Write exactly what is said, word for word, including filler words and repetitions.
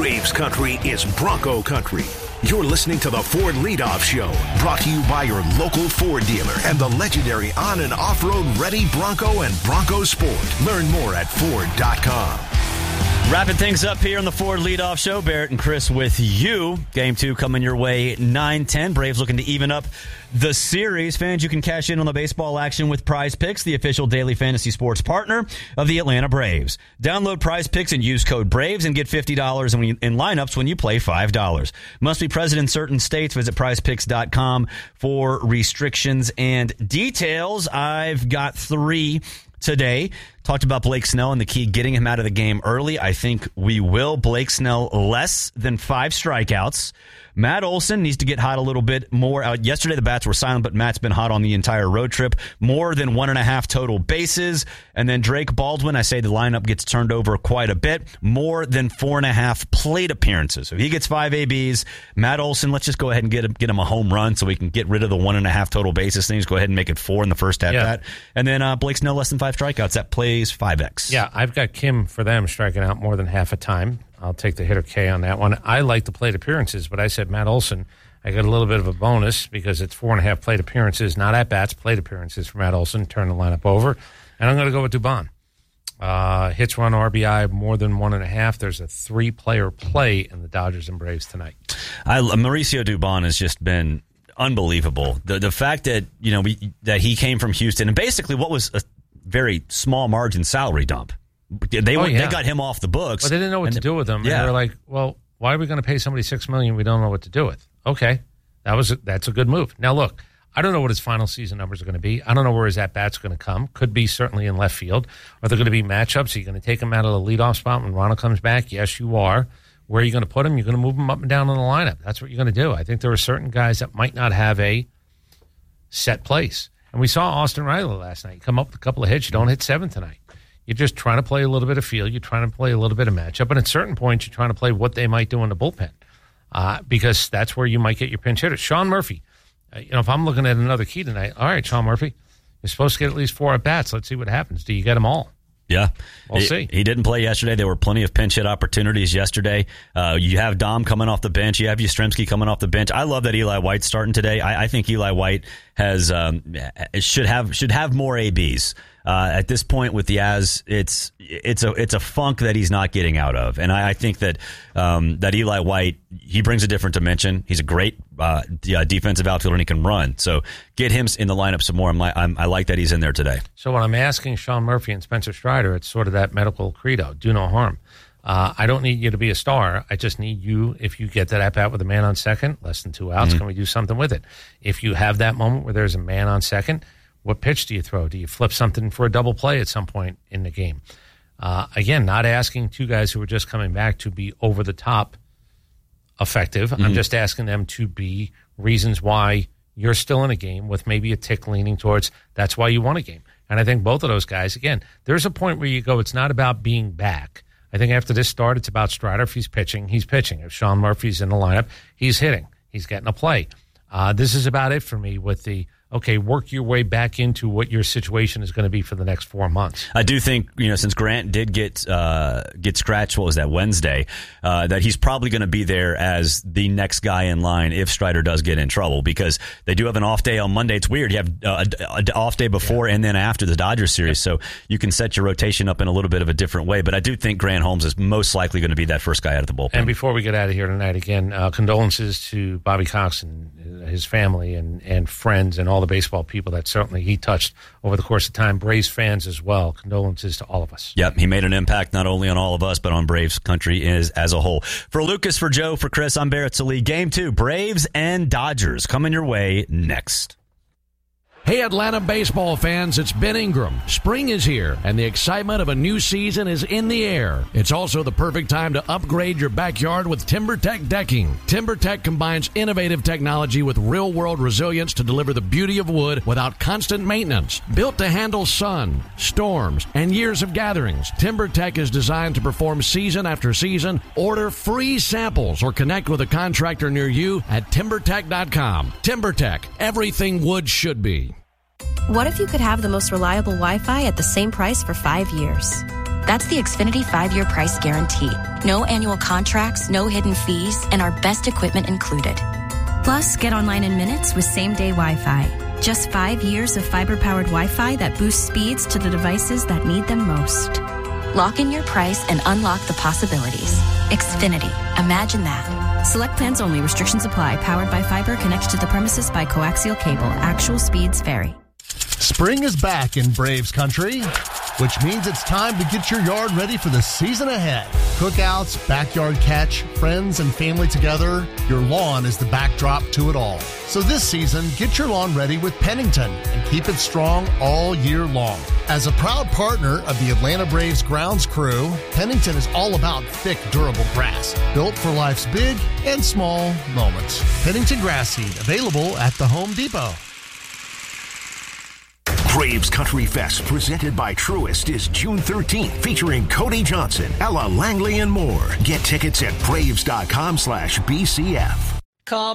Braves country is Bronco country. You're listening to the Ford Leadoff Show, brought to you by your local Ford dealer and the legendary on- and off-road ready Bronco and Bronco Sport. Learn more at Ford dot com. Wrapping things up here on the Ford Leadoff Show. Barrett and Chris with you. Game two coming your way nine ten. Braves looking to even up the series. Fans, you can cash in on the baseball action with Prize Picks, the official daily fantasy sports partner of the Atlanta Braves. Download Prize Picks and use code BRAVES and get fifty dollars in, in lineups when you play five dollars. Must be present in certain states. Visit prize picks dot com for restrictions and details. I've got three today. Talked about Blake Snell and the key getting him out of the game early. I think we will. Blake Snell less than five strikeouts. Matt Olson needs to get hot a little bit more. Uh, yesterday the bats were silent, but Matt's been hot on the entire road trip. More than one and a half total bases. And then Drake Baldwin, I say the lineup gets turned over quite a bit. More than four and a half plate appearances. So he gets five A Bs. Matt Olson, let's just go ahead and get him, get him a home run so we can get rid of the one and a half total bases things. Go ahead and make it four in the first at bat. Yeah. And then uh, Blake Snell less than five strikeouts. That plays five X. Yeah, I've got Kim for them striking out more than half a time. I'll take the hitter K on that one. I like the plate appearances, but I said Matt Olson. I got a little bit of a bonus because it's four and a half plate appearances, not at bats, plate appearances for Matt Olson. Turn the lineup over. And I'm going to go with Dubon. Uh, hits, run, R B I, more than one and a half. There's a three-player play in the Dodgers and Braves tonight. I, Mauricio Dubon has just been unbelievable. The the fact that, you know, we, that he came from Houston and basically what was a very small margin salary dump. They oh, were, yeah. they got him off the books. But they didn't know what to do with him. Yeah. And they were like, well, why are we going to pay somebody six million dollars we don't know what to do with? Okay, that was a, that's a good move. Now, look, I don't know what his final season numbers are going to be. I don't know where his at-bats going to come. Could be certainly in left field. Are there going to be matchups? Are you going to take him out of the leadoff spot when Ronald comes back? Yes, you are. Where are you going to put him? You're going to move him up and down in the lineup. That's what you're going to do. I think there are certain guys that might not have a set place. And we saw Austin Riley last night. You come up with a couple of hits. You don't hit seven tonight. You're just trying to play a little bit of field. You're trying to play a little bit of matchup. And at certain points, you're trying to play what they might do in the bullpen uh, because that's where you might get your pinch hitters. Sean Murphy, uh, you know, if I'm looking at another key tonight, all right, Sean Murphy, you're supposed to get at least four at-bats. Let's see what happens. Do you get them all? Yeah. We'll he, see. He didn't play yesterday. There were plenty of pinch hit opportunities yesterday. Uh, you have Dom coming off the bench. You have Yastrzemski coming off the bench. I love that Eli White's starting today. I, I think Eli White has um, should have should have more A Bs. Uh, at this point with the As, it's it's a it's a funk that he's not getting out of, and I, I think that um, that Eli White, he brings a different dimension. He's a great uh, defensive outfielder, and he can run. So get him in the lineup some more. I'm, I'm, I like that he's in there today. So when I'm asking Sean Murphy and Spencer Strider, it's sort of that medical credo: do no harm. Uh, I don't need you to be a star. I just need you, if you get that at bat with a man on second, less than two outs, mm-hmm. can we do something with it? If you have that moment where there's a man on second, what pitch do you throw? Do you flip something for a double play at some point in the game? Uh, again, not asking two guys who are just coming back to be over the top effective. Mm-hmm. I'm just asking them to be reasons why you're still in a game with maybe a tick leaning towards that's why you won a game. And I think both of those guys, again, there's a point where you go, it's not about being back. I think after this start, it's about Strider. If he's pitching, he's pitching. If Sean Murphy's in the lineup, he's hitting. He's getting a play. Uh, this is about it for me with the, okay, work your way back into what your situation is going to be for the next four months. I do think, you know, since Grant did get uh, get scratched, what was that, Wednesday, uh, that he's probably going to be there as the next guy in line if Strider does get in trouble, because they do have an off day on Monday. It's weird. You have uh, an off day before yeah. and then after the Dodgers series, so you can set your rotation up in a little bit of a different way. But I do think Grant Holmes is most likely going to be that first guy out of the bullpen. And before we get out of here tonight, again, uh, condolences to Bobby Cox and his family and, and friends and all the baseball people that certainly he touched over the course of time. Braves fans as well. Condolences to all of us. Yep, he made an impact not only on all of us, but on Braves country as, as a whole. For Lucas, for Joe, for Chris, I'm Barrett Sallee. Game two, Braves and Dodgers coming your way next. Hey, Atlanta baseball fans, it's Ben Ingram. Spring is here, and the excitement of a new season is in the air. It's also the perfect time to upgrade your backyard with TimberTech decking. TimberTech combines innovative technology with real-world resilience to deliver the beauty of wood without constant maintenance. Built to handle sun, storms, and years of gatherings, TimberTech is designed to perform season after season. Order free samples or connect with a contractor near you at timber tech dot com. TimberTech, everything wood should be. What if you could have the most reliable Wi-Fi at the same price for five years? That's the Xfinity five-year price guarantee. No annual contracts, no hidden fees, and our best equipment included. Plus, get online in minutes with same-day Wi-Fi. Just five years of fiber-powered Wi-Fi that boosts speeds to the devices that need them most. Lock in your price and unlock the possibilities. Xfinity. Imagine that. Select plans only. Restrictions apply. Powered by fiber. Connected to the premises by coaxial cable. Actual speeds vary. Spring is back in Braves country, which means it's time to get your yard ready for the season ahead. Cookouts, backyard catch, friends and family together, your lawn is the backdrop to it all. So this season, get your lawn ready with Pennington and keep it strong all year long. As a proud partner of the Atlanta Braves grounds crew, Pennington is all about thick, durable grass, built for life's big and small moments. Pennington grass seed, available at the Home Depot. Braves Country Fest, presented by Truist, is June thirteenth, featuring Cody Johnson, Ella Langley, and more. Get tickets at braves.com slash BCF. Call